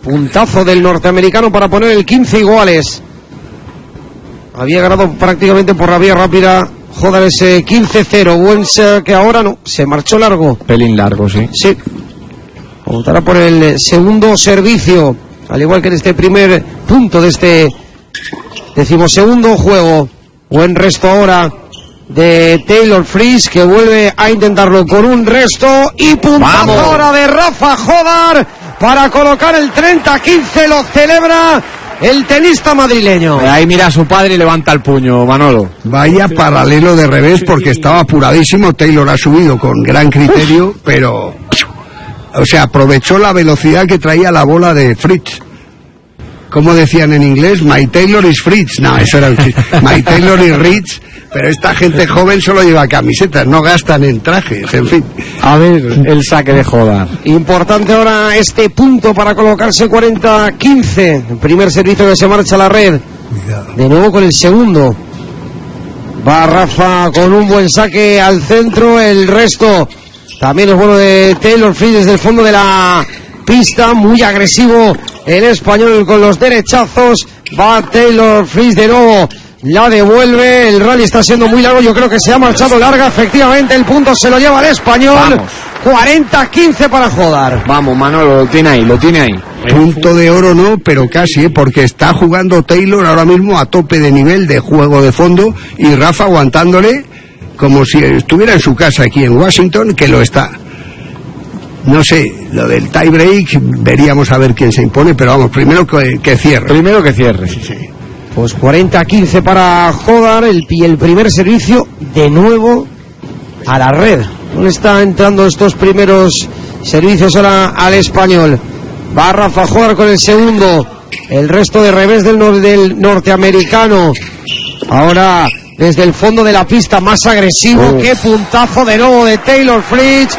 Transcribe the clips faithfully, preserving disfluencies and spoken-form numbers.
Puntazo del norteamericano para poner el quince iguales. Había ganado prácticamente por la vía rápida Jodar ese quince cero. Buen que ahora no, se marchó largo. Pelín largo, sí. Sí. Optará por el segundo servicio, al igual que en este primer punto de este decimosegundo juego. Buen resto ahora de Taylor Fritz, que vuelve a intentarlo con un resto y puntazo ahora de Rafa Jodar para colocar el treinta quince. Lo celebra el tenista madrileño. Ahí mira a su padre y levanta el puño, Manolo. Vaya paralelo de revés, porque estaba apuradísimo. Taylor ha subido con gran criterio, Uf. pero o sea, aprovechó la velocidad que traía la bola de Fritz. Como decían en inglés, my Taylor is Fritz. No, eso era el chiste. My Taylor is Rich. Pero esta gente joven solo lleva camisetas, no gastan en trajes, en fin. A ver, el saque de Jodar. Importante ahora este punto para colocarse cuarenta quince. El primer servicio que se marcha a la red. De nuevo con el segundo. Va Rafa con un buen saque al centro. El resto también es bueno de Taylor Fritz desde el fondo de la pista. Muy agresivo el español con los derechazos. Va Taylor Fritz de nuevo. La devuelve, el rally está siendo muy largo, yo creo que se ha marchado larga, efectivamente el punto se lo lleva el español. Vamos. cuarenta quince para Jodar. Vamos, Manolo, lo tiene ahí, lo tiene ahí. Punto de oro no, pero casi, ¿eh? Porque está jugando Taylor ahora mismo a tope de nivel de juego de fondo y Rafa aguantándole como si estuviera en su casa aquí en Washington, que lo está. No sé, lo del tie break, veríamos a ver quién se impone, pero vamos, primero que, que cierre. Primero que cierre. Sí, sí. Pues cuarenta quince para Jodar, el, y el primer servicio de nuevo a la red. ¿Dónde están entrando estos primeros servicios ahora al español? Va Rafa Jodar con el segundo, el resto de revés del, nor del norteamericano. Ahora desde el fondo de la pista más agresivo. Uf. Qué puntazo de nuevo de Taylor Fritz.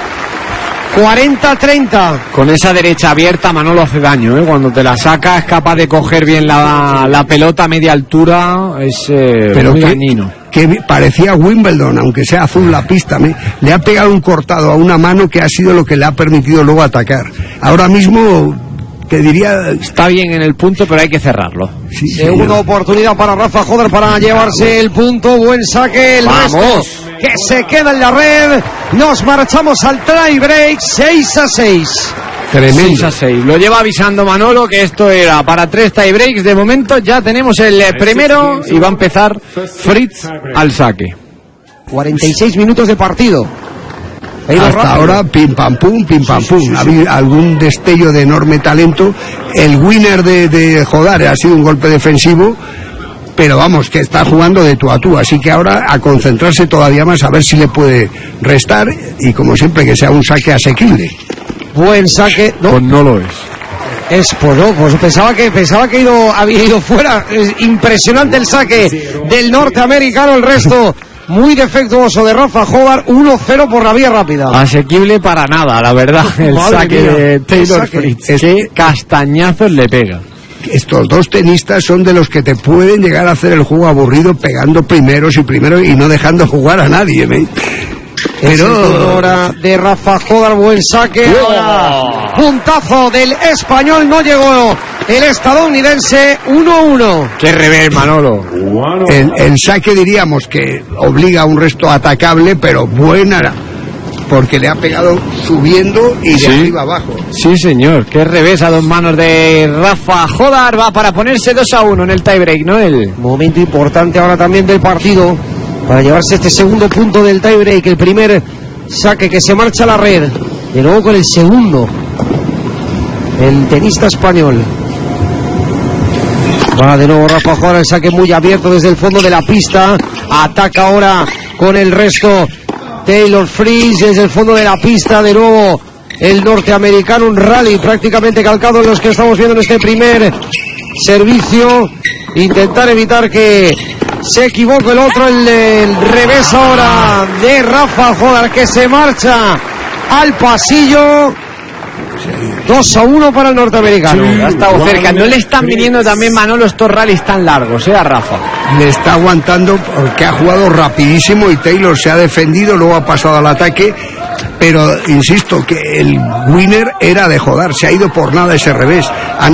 cuarenta treinta. Con esa derecha abierta Manolo hace daño, ¿eh? Cuando te la saca es capaz de coger bien la, la pelota a media altura, es eh, Pero muy que, dañino. Que parecía Wimbledon, aunque sea azul la pista, me, le ha pegado un cortado a una mano que ha sido lo que le ha permitido luego atacar. Ahora mismo te diría... Está bien en el punto, pero hay que cerrarlo. Sí, segunda oportunidad para Rafa Jodar para llevarse el punto. Buen saque, el ¡Vamos! resto que se queda en la red. Nos marchamos al tie break, seis a seis. Tremendo. seis a seis. Lo lleva avisando Manolo que esto era para tres tie breaks. De momento ya tenemos el primero y va a empezar Fritz al saque. cuarenta y seis minutos de partido. Hasta rápido. Ahora pim pam pum, pim pam pum. Sí, sí, sí. Ha habido algún destello de enorme talento. El winner de, de Jodar ha sido un golpe defensivo, pero vamos, que está jugando de tú a tú, así que ahora a concentrarse todavía más, a ver si le puede restar, y como siempre que sea un saque asequible. Buen saque. No, pues no lo es. Es pues no, pues pensaba que pensaba que ido, había ido fuera. Es impresionante el saque del norteamericano, el resto muy defectuoso de Rafa Jodar. Uno cero por la vía rápida. Asequible para nada, la verdad. El Madre saque mía, de Taylor Fritz. Es que castañazos le pega. Estos dos tenistas son de los que te pueden llegar a hacer el juego aburrido pegando primeros y primeros y no dejando jugar a nadie, ¿eh? Pero ahora de Rafa Jodar, buen saque. Ahora, puntazo del español, no llegó el estadounidense. Uno uno. Qué revés, Manolo. El, el saque diríamos que obliga a un resto atacable, pero buena, porque le ha pegado subiendo y de sí. arriba abajo. Sí, señor, qué revés a dos manos de Rafa Jodar. Va para ponerse dos a uno en el tiebreak, ¿no? El momento importante ahora también del partido para llevarse este segundo punto del tiebreak. El primer saque que se marcha a la red. De nuevo con el segundo. El tenista español. Va de nuevo Rafa Jodar, el saque muy abierto desde el fondo de la pista. Ataca ahora con el resto Taylor Fritz desde el fondo de la pista. De nuevo el norteamericano, un rally prácticamente calcado en los que estamos viendo en este primer servicio. Intentar evitar que se equivoque el otro. El, el revés ahora de Rafa Jodar, que se marcha al pasillo. dos a uno para el norteamericano. Sí, ha estado cerca. No le están viniendo también, Manolo, estos rallies tan largos, ¿eh? A Rafa. Le está aguantando porque ha jugado rapidísimo y Taylor se ha defendido, luego ha pasado al ataque. Pero insisto que el winner era de Jodar, se ha ido por nada ese revés. Han